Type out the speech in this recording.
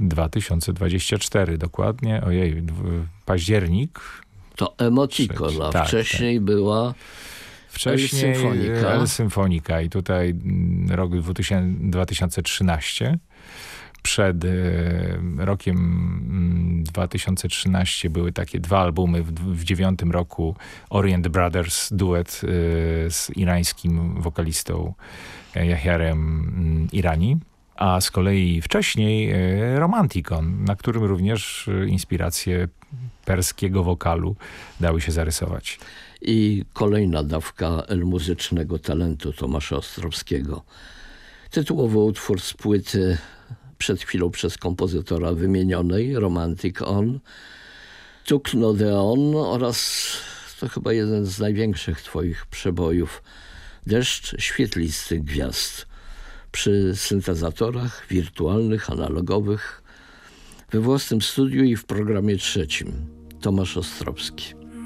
2024 dokładnie, październik. To Emoticon, a tak, wcześniej była wcześniej Symfonika. El Symfonika i tutaj rok 2013. Przed rokiem 2013 były takie dwa albumy. W 2009 roku Orient Brothers, duet z irańskim wokalistą Yahyarem Irani. A z kolei wcześniej Romantikon, na którym również inspiracje perskiego wokalu dały się zarysować. I kolejna dawka muzycznego talentu Tomasza Ostrowskiego. Tytułowy utwór z płyty przed chwilą przez kompozytora wymienionej, Romantic On, Tukno de On oraz, to chyba jeden z największych twoich przebojów, Deszcz świetlistych gwiazd. Przy syntezatorach wirtualnych, analogowych, we własnym studiu i w programie trzecim. Tomasz Ostrowski.